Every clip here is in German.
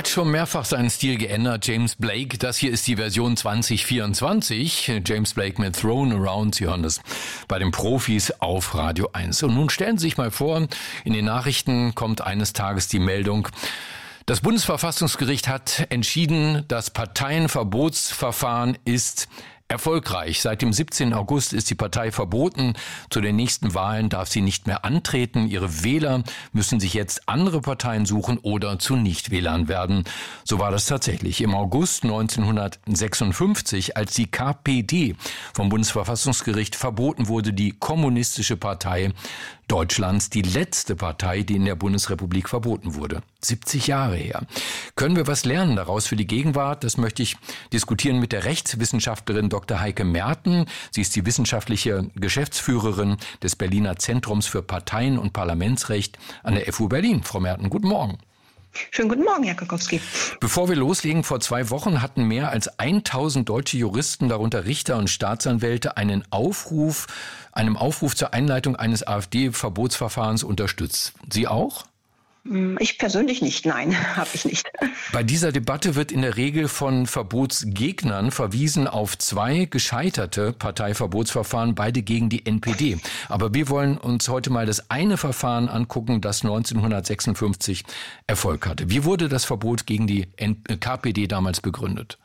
Hat schon mehrfach seinen Stil geändert, James Blake. Das hier ist die Version 2024. James Blake mit Thrown Around. Sie hören das bei den Profis auf Radio 1. Und nun stellen Sie sich mal vor, in den Nachrichten kommt eines Tages die Meldung, das Bundesverfassungsgericht hat entschieden, das Parteienverbotsverfahren ist erfolgreich. Seit dem 17. August ist die Partei verboten. Zu den nächsten Wahlen darf sie nicht mehr antreten. Ihre Wähler müssen sich jetzt andere Parteien suchen oder zu Nichtwählern werden. So war das tatsächlich. Im August 1956, als die KPD vom Bundesverfassungsgericht verboten wurde, die Kommunistische Partei Deutschlands, die letzte Partei, die in der Bundesrepublik verboten wurde. 70 Jahre her. Können wir was lernen daraus für die Gegenwart? Das möchte ich diskutieren mit der Rechtswissenschaftlerin Dr. Heike Merten. Sie ist die wissenschaftliche Geschäftsführerin des Berliner Zentrums für Parteien- und Parlamentsrecht an der FU Berlin. Frau Merten, guten Morgen. Schönen guten Morgen, Herr Kokowski. Bevor wir loslegen, vor 2 Wochen hatten mehr als 1000 deutsche Juristen, darunter Richter und Staatsanwälte, einem Aufruf zur Einleitung eines AfD-Verbotsverfahrens unterstützt. Sie auch? Ich persönlich nicht, nein, habe ich nicht. Bei dieser Debatte wird in der Regel von Verbotsgegnern verwiesen auf 2 gescheiterte Parteiverbotsverfahren, beide gegen die NPD. Aber wir wollen uns heute mal das eine Verfahren angucken, das 1956 Erfolg hatte. Wie wurde das Verbot gegen die KPD damals begründet?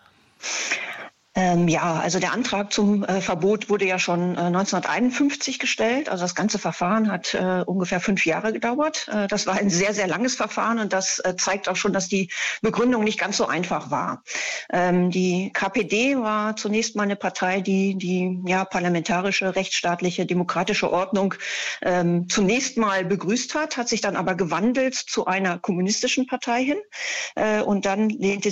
Also der Antrag zum Verbot wurde ja schon 1951 gestellt. Also das ganze Verfahren hat ungefähr 5 Jahre gedauert. Das war ein sehr, sehr langes Verfahren und das zeigt auch schon, dass die Begründung nicht ganz so einfach war. Die KPD war zunächst mal eine Partei, die parlamentarische, rechtsstaatliche, demokratische Ordnung zunächst mal begrüßt hat sich dann aber gewandelt zu einer kommunistischen Partei hin. Und dann lehnte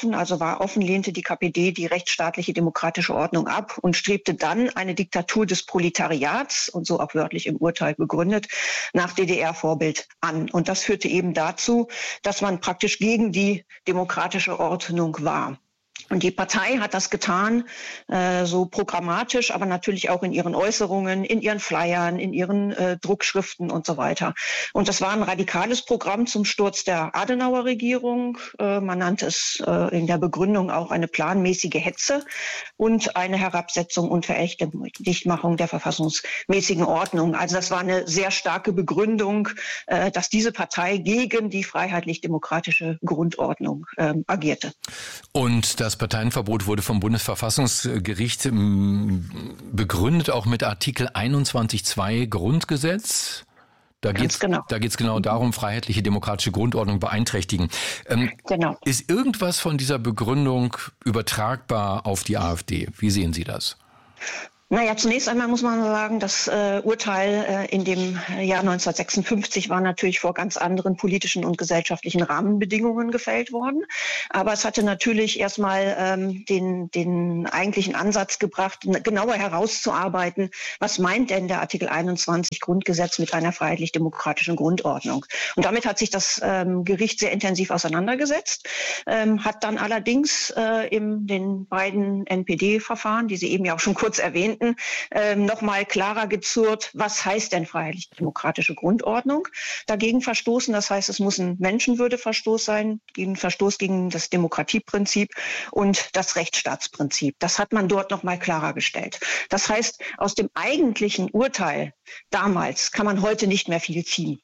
die KPD die rechtsstaatliche demokratische Ordnung ab und strebte dann eine Diktatur des Proletariats, und so auch wörtlich im Urteil begründet, nach DDR-Vorbild an. Und das führte eben dazu, dass man praktisch gegen die demokratische Ordnung war. Und die Partei hat das getan, so programmatisch, aber natürlich auch in ihren Äußerungen, in ihren Flyern, in ihren Druckschriften und so weiter. Und das war ein radikales Programm zum Sturz der Adenauer-Regierung. Man nannte es in der Begründung auch eine planmäßige Hetze und eine Herabsetzung und Verächtlichmachung der verfassungsmäßigen Ordnung. Also das war eine sehr starke Begründung, dass diese Partei gegen die freiheitlich-demokratische Grundordnung agierte. Und das Parteienverbot wurde vom Bundesverfassungsgericht begründet, auch mit Artikel 21.2 Grundgesetz. Da geht's genau darum, freiheitliche demokratische Grundordnung beeinträchtigen. Genau. Ist irgendwas von dieser Begründung übertragbar auf die AfD? Wie sehen Sie das? Zunächst einmal muss man sagen, das Urteil in dem Jahr 1956 war natürlich vor ganz anderen politischen und gesellschaftlichen Rahmenbedingungen gefällt worden. Aber es hatte natürlich erstmal den eigentlichen Ansatz gebracht, genauer herauszuarbeiten, was meint denn der Artikel 21 Grundgesetz mit einer freiheitlich-demokratischen Grundordnung. Und damit hat sich das Gericht sehr intensiv auseinandergesetzt, hat dann allerdings in den beiden NPD-Verfahren, die Sie eben ja auch schon kurz erwähnten, nochmal klarer gezurrt, was heißt denn freiheitlich-demokratische Grundordnung, dagegen verstoßen. Das heißt, es muss ein Menschenwürdeverstoß sein, ein Verstoß gegen das Demokratieprinzip und das Rechtsstaatsprinzip. Das hat man dort nochmal klarer gestellt. Das heißt, aus dem eigentlichen Urteil damals kann man heute nicht mehr viel ziehen.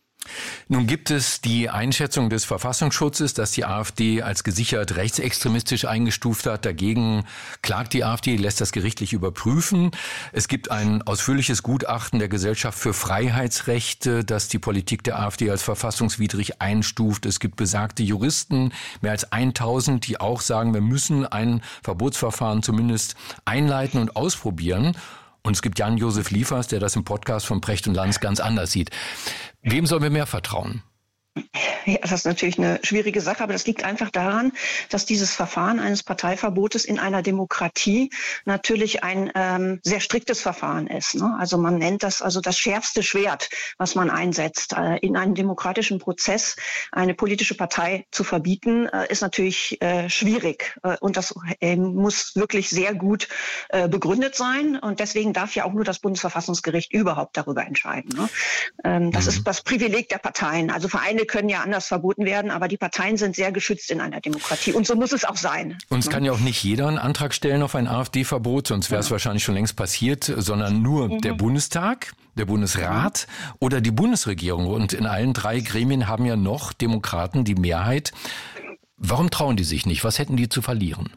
Nun gibt es die Einschätzung des Verfassungsschutzes, dass die AfD als gesichert rechtsextremistisch eingestuft hat. Dagegen klagt die AfD, lässt das gerichtlich überprüfen. Es gibt ein ausführliches Gutachten der Gesellschaft für Freiheitsrechte, das die Politik der AfD als verfassungswidrig einstuft. Es gibt besagte Juristen, mehr als 1000, die auch sagen, wir müssen ein Verbotsverfahren zumindest einleiten und ausprobieren. Und es gibt Jan-Josef Liefers, der das im Podcast von Precht und Lanz ganz anders sieht. Wem sollen wir mehr vertrauen? Ja, das ist natürlich eine schwierige Sache, aber das liegt einfach daran, dass dieses Verfahren eines Parteiverbotes in einer Demokratie natürlich ein sehr striktes Verfahren ist. Ne? Also man nennt das also das schärfste Schwert, was man einsetzt. In einem demokratischen Prozess eine politische Partei zu verbieten, ist natürlich schwierig. Und das muss wirklich sehr gut begründet sein. Und deswegen darf ja auch nur das Bundesverfassungsgericht überhaupt darüber entscheiden. Ne? Das ist das Privileg der Parteien. Also Vereine können ja anders das verboten werden. Aber die Parteien sind sehr geschützt in einer Demokratie. Und so muss es auch sein. Und es kann ja auch nicht jeder einen Antrag stellen auf ein AfD-Verbot, sonst wäre es wahrscheinlich schon längst passiert, sondern nur der Bundestag, der Bundesrat oder die Bundesregierung. Und in allen 3 Gremien haben ja noch Demokraten die Mehrheit. Warum trauen die sich nicht? Was hätten die zu verlieren?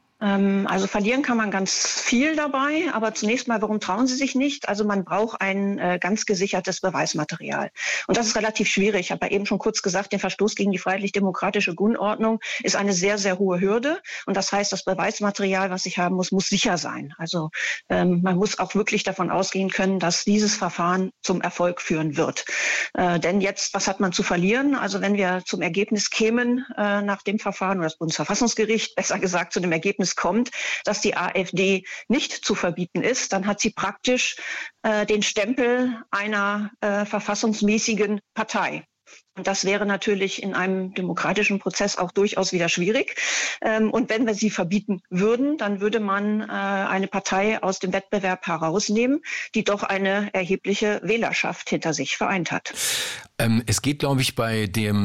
Also verlieren kann man ganz viel dabei, aber zunächst mal, warum trauen sie sich nicht? Also man braucht ein ganz gesichertes Beweismaterial. Und das ist relativ schwierig. Ich habe ja eben schon kurz gesagt, der Verstoß gegen die freiheitlich-demokratische Grundordnung ist eine sehr, sehr hohe Hürde. Und das heißt, das Beweismaterial, was ich haben muss sicher sein. Also man muss auch wirklich davon ausgehen können, dass dieses Verfahren zum Erfolg führen wird. Denn jetzt, was hat man zu verlieren? Also wenn wir zum Ergebnis kämen nach dem Verfahren, oder das Bundesverfassungsgericht besser gesagt zu dem Ergebnis kommt, dass die AfD nicht zu verbieten ist, dann hat sie praktisch den Stempel einer verfassungsmäßigen Partei. Und das wäre natürlich in einem demokratischen Prozess auch durchaus wieder schwierig. Und wenn wir sie verbieten würden, dann würde man eine Partei aus dem Wettbewerb herausnehmen, die doch eine erhebliche Wählerschaft hinter sich vereint hat. Es geht, glaube ich, bei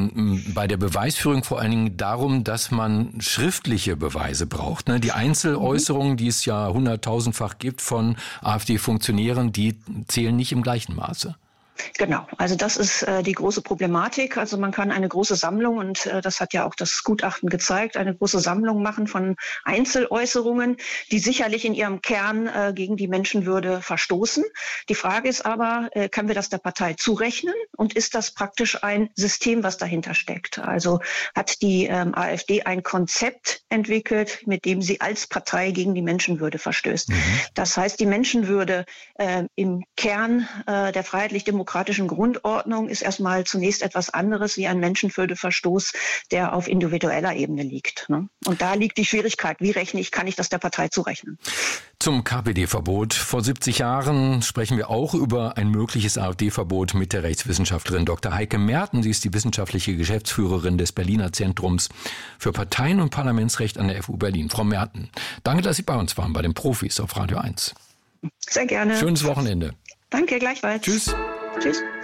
der Beweisführung vor allen Dingen darum, dass man schriftliche Beweise braucht. Die Einzeläußerungen, die es ja 100.000-fach gibt von AfD-Funktionären, die zählen nicht im gleichen Maße. Genau, also das ist die große Problematik. Also man kann eine große Sammlung, und das hat ja auch das Gutachten gezeigt, eine große Sammlung machen von Einzeläußerungen, die sicherlich in ihrem Kern gegen die Menschenwürde verstoßen. Die Frage ist aber, können wir das der Partei zurechnen, und ist das praktisch ein System, was dahinter steckt? Also hat die AfD ein Konzept entwickelt, mit dem sie als Partei gegen die Menschenwürde verstößt. Das heißt, die Menschenwürde im Kern der freiheitlich-demokratischen Grundordnung ist erstmal zunächst etwas anderes wie ein Menschenwürdeverstoß, der auf individueller Ebene liegt. Und da liegt die Schwierigkeit. Wie kann ich das der Partei zurechnen? Zum KPD-Verbot. Vor 70 Jahren sprechen wir auch über ein mögliches AfD-Verbot mit der Rechtswissenschaftlerin Dr. Heike Merten. Sie ist die wissenschaftliche Geschäftsführerin des Berliner Zentrums für Parteien- und Parlamentsrecht an der FU Berlin. Frau Merten, danke, dass Sie bei uns waren, bei den Profis auf Radio 1. Sehr gerne. Schönes Wochenende. Danke, gleichfalls. Tschüss. Tschüss.